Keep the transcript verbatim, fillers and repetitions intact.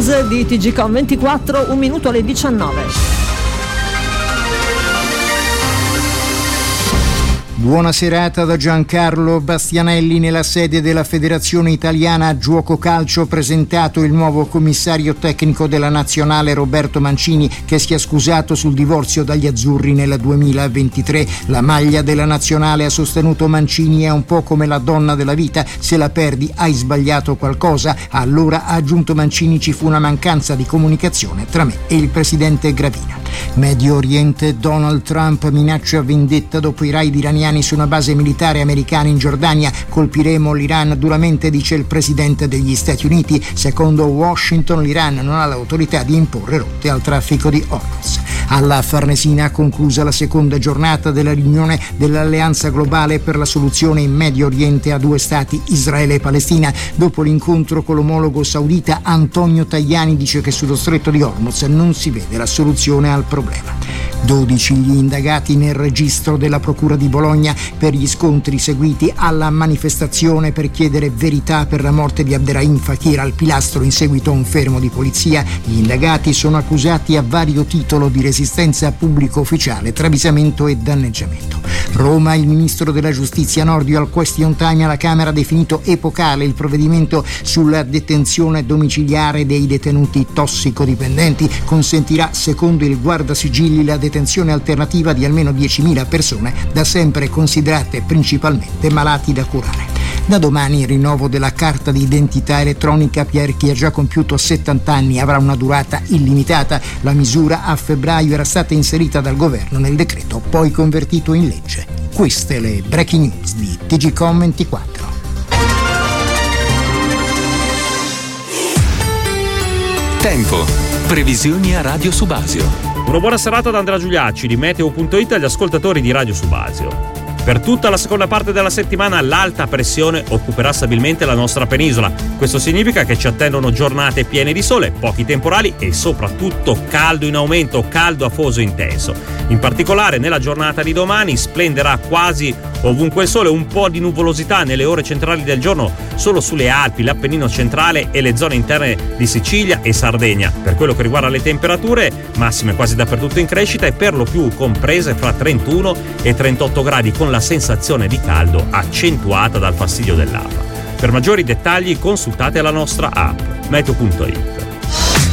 News di T G Com ventiquattro, un minuto alle diciannove. Buona serata da Giancarlo Bastianelli. Nella sede della Federazione Italiana Giuoco Calcio presentato il nuovo commissario tecnico della nazionale Roberto Mancini, che si è scusato sul divorzio dagli azzurri nel duemilaventitré. La maglia della nazionale, ha sostenuto Mancini, è un po' come la donna della vita: se la perdi hai sbagliato qualcosa. Allora, ha aggiunto Mancini, ci fu una mancanza di comunicazione tra me e il presidente Gravina. Medio Oriente, Donald Trump minaccia vendetta dopo i raid iraniani su una base militare americana in Giordania. Colpiremo l'Iran duramente, dice il presidente degli Stati Uniti. Secondo Washington, l'Iran non ha l'autorità di imporre rotte al traffico di Hormuz. Alla Farnesina, conclusa la seconda giornata della riunione dell'Alleanza Globale per la soluzione in Medio Oriente a due stati, Israele e Palestina. Dopo l'incontro con l'omologo saudita, Antonio Tajani dice che sullo stretto di Hormuz non si vede la soluzione al problema. dodici gli indagati nel registro della Procura di Bologna per gli scontri seguiti alla manifestazione per chiedere verità per la morte di Abderrahim Fakir al Pilastro in seguito a un fermo di polizia. Gli indagati sono accusati a vario titolo di resistenza a pubblico ufficiale, travisamento e danneggiamento. Roma, il ministro della giustizia Nordio al question time alla Camera ha definito epocale il provvedimento sulla detenzione domiciliare dei detenuti tossicodipendenti. Consentirà, secondo il guardasigilli, la detenzione alternativa di almeno diecimila persone, da sempre considerate principalmente malati da curare. Da domani il rinnovo della carta di identità elettronica per chi ha già compiuto settanta anni avrà una durata illimitata. La misura a febbraio era stata inserita dal governo nel decreto, poi convertito in legge. Queste le breaking news di T G Com ventiquattro. Tempo. Previsioni a Radio Subasio. Una buona serata da Andrea Giuliacci di Meteo punto it agli ascoltatori di Radio Subasio. Per tutta la seconda parte della settimana l'alta pressione occuperà stabilmente la nostra penisola. Questo significa che ci attendono giornate piene di sole, pochi temporali e soprattutto caldo in aumento, caldo afoso intenso. In particolare nella giornata di domani splenderà quasi ovunque il sole, un po' di nuvolosità nelle ore centrali del giorno solo sulle Alpi, l'Appennino centrale e le zone interne di Sicilia e Sardegna. Per quello che riguarda le temperature, massime quasi dappertutto in crescita e per lo più comprese fra trentuno e trentotto gradi, con la sensazione di caldo accentuata dal fastidio dell'afa. Per maggiori dettagli consultate la nostra app Meteo punto it.